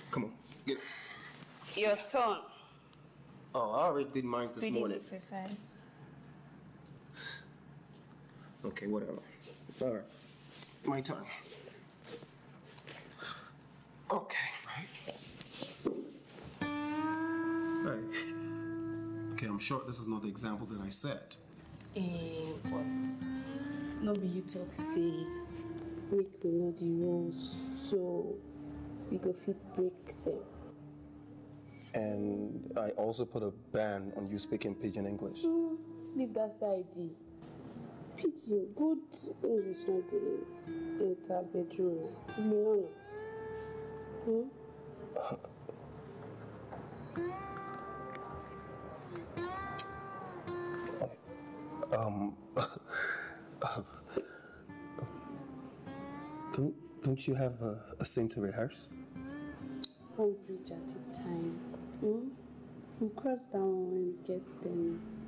Come on, get it. Your turn. Oh, I already did mine this morning. Exercise. Okay, whatever. All right, my turn. Okay, right. Hey. Okay, I'm sure this is not the example that I set. But no be you talk say make we know the rules so we go fit break them. And I also put a ban on you speaking pidgin English. Leave that side. Pidgin, good English no dey enter bedroom. You know. Don't you have a scene to rehearse? One bridge at a time. We'll cross that one when we get them.